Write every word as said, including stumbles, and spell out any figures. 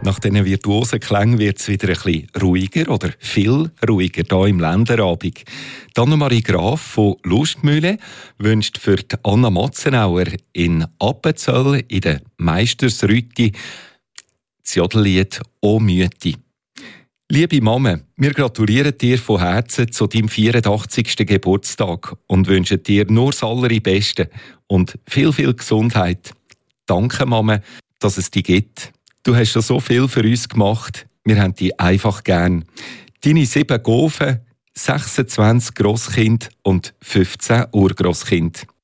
Nach diesen virtuosen Klängen wird es wieder ein bisschen ruhiger oder viel ruhiger hier im Länderabend. Annemarie Graf von Lustmühle wünscht für die Anna Matzenauer in Appenzell in der Meistersrütti das Jodellied «O Mütti». Liebe Mama, wir gratulieren dir von Herzen zu deinem vierundachtzigsten Geburtstag und wünschen dir nur das Allerbeste und viel, viel Gesundheit. Danke, Mama, dass es dich gibt. Du hast schon so viel für uns gemacht. Wir haben dich einfach gern. Deine sieben Gofen, sechsundzwanzig Grosskind und fünfzehn Urgrosskind.